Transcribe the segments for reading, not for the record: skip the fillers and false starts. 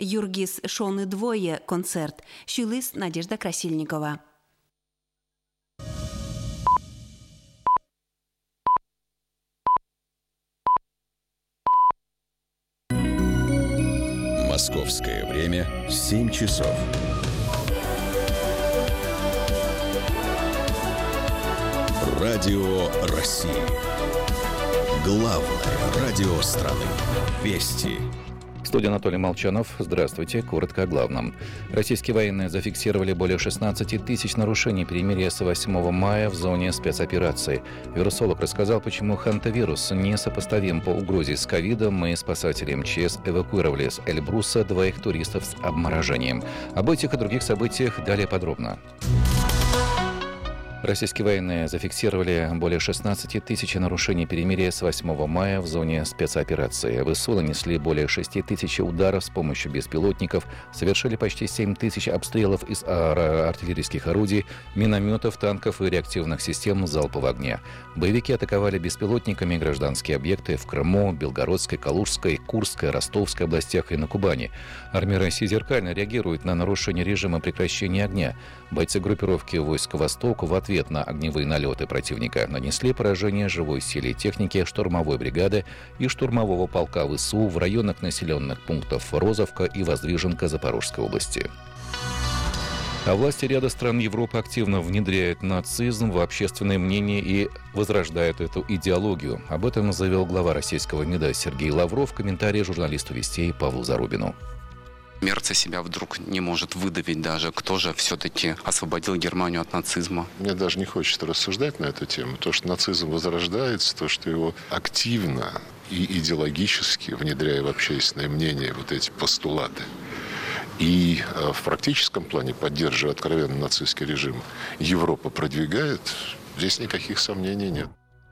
Юргис Шоны двое концерт. Щулыс Надежда Красильникова. Московское время 7 часов. Радио России. Главное радио страны. Вести. В студии Анатолий Молчанов. Здравствуйте. Коротко о главном. Российские военные зафиксировали более 16 тысяч нарушений перемирия с 8 мая в зоне спецоперации. Вирусолог рассказал, почему хантавирус несопоставим по угрозе с ковидом, и спасатели МЧС эвакуировали с Эльбруса 2 туристов с обморожением. Об этих и других событиях далее подробно. Российские военные зафиксировали более 16 тысяч нарушений перемирия с 8 мая в зоне спецоперации. ВСУ нанесли более 6 тысяч ударов с помощью беспилотников, совершили почти 7 тысяч обстрелов из артиллерийских орудий, минометов, танков и реактивных систем залпового огня. Боевики атаковали беспилотниками гражданские объекты в Крыму, Белгородской, Калужской, Курской, Ростовской областях и на Кубани. Армия России зеркально реагирует на нарушение режима прекращения огня. Бойцы группировки войск «Восток» в ответ на огневые налеты противника нанесли поражение живой силе и технике штурмовой бригады и штурмового полка ВСУ в районах населенных пунктов Розовка и Воздвиженка Запорожской области. А власти ряда стран Европы активно внедряют нацизм в общественное мнение и возрождают эту идеологию. Об этом заявил глава российского МИДа Сергей Лавров в комментарии журналисту «Вестей» Павлу Зарубину. Мерц себя вдруг не может выдавить даже, кто же все-таки освободил Германию от нацизма. Мне даже не хочется рассуждать на эту тему. То, что нацизм возрождается, то, что его активно и идеологически, внедряя в общественное мнение вот эти постулаты, и в практическом плане, поддерживая откровенно нацистский режим, Европа продвигает, здесь никаких сомнений нет.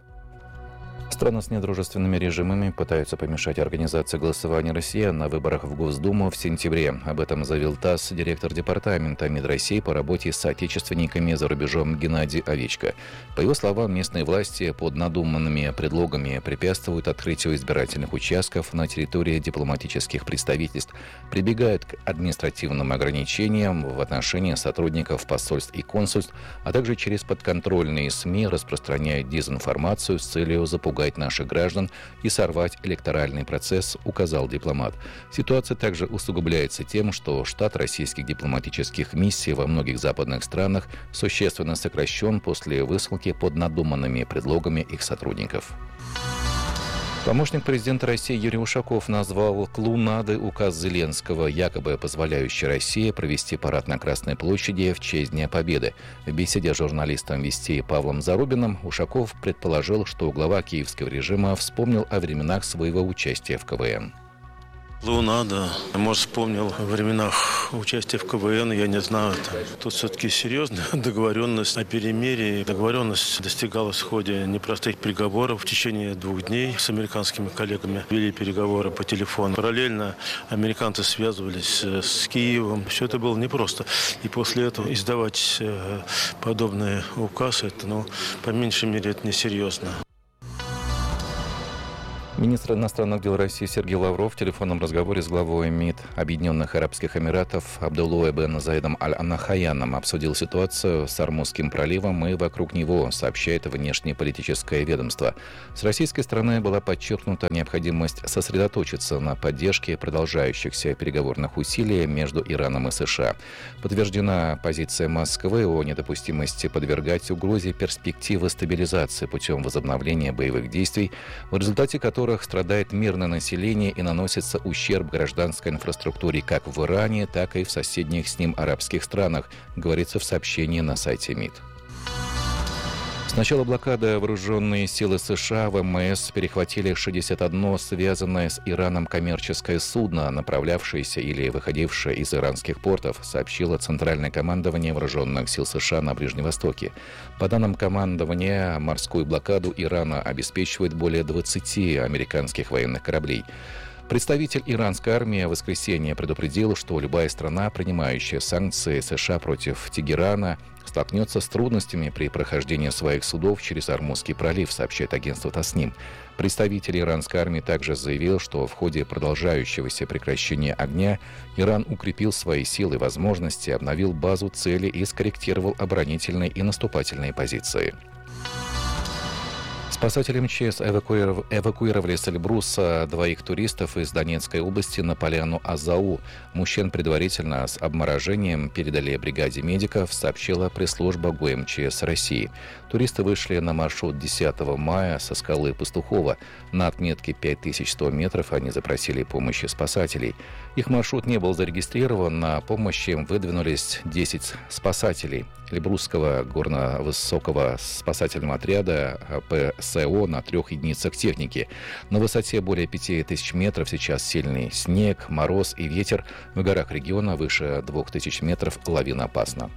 Страны с недружественными режимами пытаются помешать организации голосования россиян на выборах в Госдуму в сентябре. Об этом заявил ТАСС директор департамента МИД России по работе с соотечественниками за рубежом Геннадий Овечко. По его словам, местные власти под надуманными предлогами препятствуют открытию избирательных участков на территории дипломатических представительств, прибегают к административным ограничениям в отношении сотрудников посольств и консульств, а также через подконтрольные СМИ распространяют дезинформацию с целью запугать наших граждан и сорвать электоральный процесс, указал дипломат. Ситуация также усугубляется тем, что штат российских дипломатических миссий во многих западных странах существенно сокращен после высылки под надуманными предлогами их сотрудников. Помощник президента России Юрий Ушаков назвал клоунадой указ Зеленского, якобы позволяющий России провести парад на Красной площади в честь Дня Победы. В беседе с журналистом «Вестей» Павлом Зарубиным Ушаков предположил, что глава киевского режима вспомнил о временах своего участия в КВН. Клоунада. Может, вспомнил о временах участия в КВН, я не знаю. Тут все-таки серьезная договоренность о перемирии. Договоренность достигалась в ходе непростых переговоров. В течение 2 дней с американскими коллегами вели переговоры по телефону. Параллельно американцы связывались с Киевом. Все это было непросто. И после этого издавать подобный указ, это, по меньшей мере, это несерьезно. Министр иностранных дел России Сергей Лавров в телефонном разговоре с главой МИД Объединенных Арабских Эмиратов Абдуллой бен Заидом Аль-Нахаяном обсудил ситуацию с Ормузским проливом и вокруг него, сообщает внешнеполитическое ведомство. С российской стороны была подчеркнута необходимость сосредоточиться на поддержке продолжающихся переговорных усилий между Ираном и США. Подтверждена позиция Москвы о недопустимости подвергать угрозе перспективы стабилизации путем возобновления боевых действий, в результате которых страдает мирное население и наносится ущерб гражданской инфраструктуре как в Иране, так и в соседних с ним арабских странах, говорится в сообщении на сайте МИД. С начала блокады вооруженные силы США ВМС перехватили 61 связанное с Ираном коммерческое судно, направлявшееся или выходившее из иранских портов, сообщило Центральное командование вооруженных сил США на Ближнем Востоке. По данным командования, морскую блокаду Ирана обеспечивает более 20 американских военных кораблей. Представитель иранской армии в воскресенье предупредил, что любая страна, принимающая санкции США против Тегерана, столкнется с трудностями при прохождении своих судов через Ормузский пролив, сообщает агентство Тасним. Представитель иранской армии также заявил, что в ходе продолжающегося прекращения огня Иран укрепил свои силы и возможности, обновил базу цели и скорректировал оборонительные и наступательные позиции. Спасатели МЧС эвакуировали с Эльбруса 2 туристов из Донецкой области на поляну Азау. Мужчин предварительно с обморожением передали бригаде медиков, сообщила пресс-служба ГУМЧС России. Туристы вышли на маршрут 10 мая со скалы Пастухова. На отметке 5100 метров они запросили помощи спасателей. Их маршрут не был зарегистрирован, на помощь им выдвинулись 10 спасателей Эльбрусского горно-высокого спасательного отряда ПСО на 3 единицах техники. На высоте более 5000 метров сейчас сильный снег, мороз и ветер. В горах региона выше 2000 метров лавина опасна.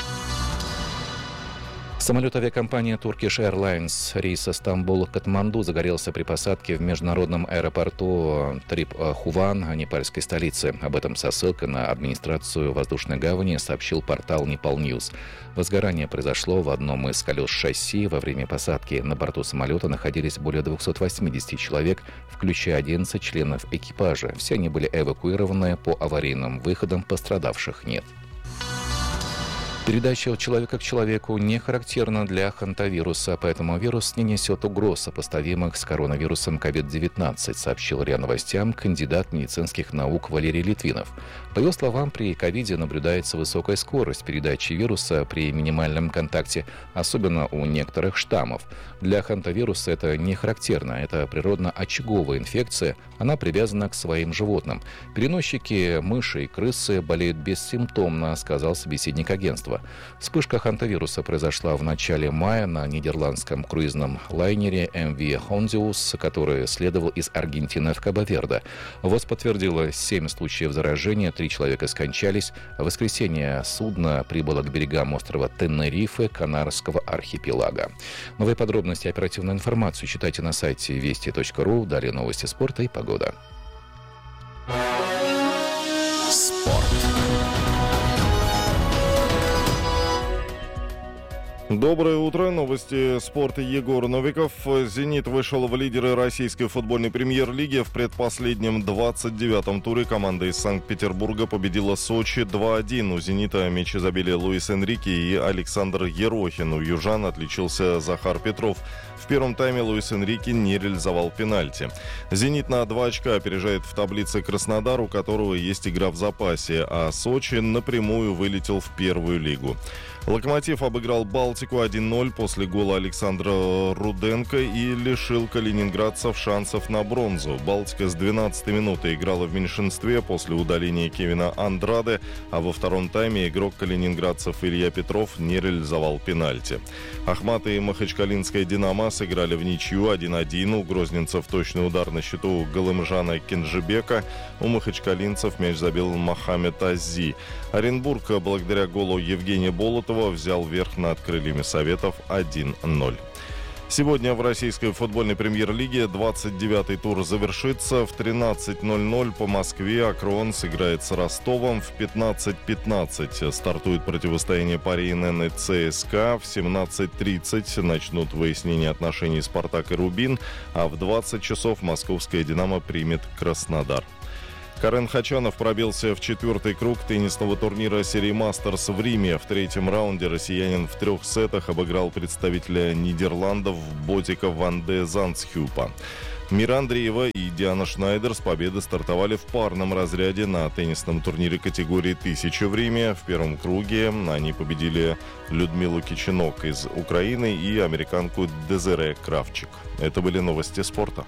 Самолет авиакомпании Turkish Airlines рейса Стамбул-Катманду загорелся при посадке в международном аэропорту Трип-Хуван, непальской столицы. Об этом со ссылкой на администрацию воздушной гавани сообщил портал Nepal News. Возгорание произошло в одном из колес шасси. Во время посадки на борту самолета находились более 280 человек, включая 11 членов экипажа. Все они были эвакуированы по аварийным выходам, пострадавших нет. Передача от человека к человеку не характерна для хантавируса, поэтому вирус не несет угроз, сопоставимых с коронавирусом COVID-19, сообщил РИА Новостям кандидат медицинских наук Валерий Литвинов. По его словам, при ковиде наблюдается высокая скорость передачи вируса при минимальном контакте, особенно у некоторых штаммов. Для хантавируса это не характерно, это природно-очаговая инфекция, она привязана к своим животным. Переносчики мыши и крысы болеют бессимптомно, сказал собеседник агентства. Вспышка хантавируса произошла в начале мая на нидерландском круизном лайнере MV Hondius, который следовал из Аргентины в Кабо-Верде. ВОЗ подтвердила 7 случаев заражения, 3 человека скончались. В воскресенье судно прибыло к берегам острова Тенерифе, Канарского архипелага. Новые подробности и оперативную информацию читайте на сайте вести.ру. Далее новости спорта и погода. Спорт. Доброе утро. Новости спорта. Егор Новиков. «Зенит» вышел в лидеры российской футбольной премьер-лиги. В предпоследнем 29-м туре команда из Санкт-Петербурга победила Сочи 2-1. У «Зенита» мячи забили Луис Энрике и Александр Ерохин. У южан отличился Захар Петров. В первом тайме Луис Энрике не реализовал пенальти. «Зенит» на 2 очка опережает в таблице Краснодар, у которого есть игра в запасе, а Сочи напрямую вылетел в первую лигу. «Локомотив» обыграл «Балтику» 1-0 после гола Александра Руденко и лишил калининградцев шансов на бронзу. «Балтика» с 12-й минуты играла в меньшинстве после удаления Кевина Андраде, а во втором тайме игрок калининградцев Илья Петров не реализовал пенальти. «Ахмат» и Махачкалинская «Динамо» сыграли в ничью 1-1. У грозненцев точный удар на счету Галымжана Кенжебека. У махачкалинцев мяч забил Мохаммед Аззи. Оренбург, благодаря голу Евгения Болотова, взял верх над крыльями Советов 1-0. Сегодня в российской футбольной премьер-лиге 29-й тур завершится. В 13:00 по Москве «Акрон» сыграет с Ростовом. В 15:15 стартует противостояние пари НН и ЦСКА. В 17:30 начнут выяснение отношений «Спартак» и «Рубин». А в 20 часов московская «Динамо» примет Краснодар. Карен Хачанов пробился в 4-й круг теннисного турнира серии «Мастерс» в Риме. В 3-м раунде россиянин в 3 сетах обыграл представителя Нидерландов Ботика ван де Зандсхюпа. Мира Андреева и Диана Шнайдер с победы стартовали в парном разряде на теннисном турнире категории 1000 в Риме. В первом круге они победили Людмилу Кичинок из Украины и американку Дезире Кравчик. Это были новости спорта.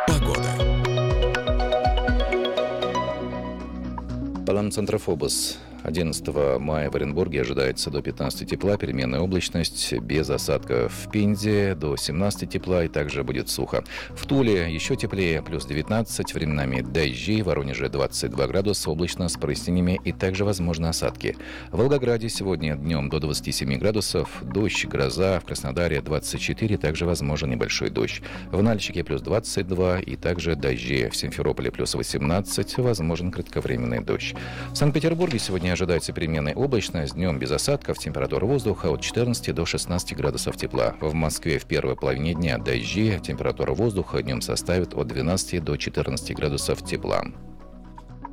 Паланцентрофобос. 11 мая в Оренбурге ожидается до 15 тепла, переменная облачность, без осадков. В Пензе до 17 тепла и также будет сухо. В Туле еще теплее, плюс 19, временами дожди, в Воронеже 22 градуса, облачно с прояснениями и также возможны осадки. В Волгограде сегодня днем до 27 градусов, дождь, гроза, в Краснодаре 24, также возможен небольшой дождь. В Нальчике плюс 22 и также дожди. В Симферополе плюс 18, возможен кратковременный дождь. В Санкт-Петербурге сегодня ожидается переменная облачность, днем без осадков, температура воздуха от 14 до 16 градусов тепла. В Москве в первой половине дня дожди, температура воздуха днем составит от 12 до 14 градусов тепла.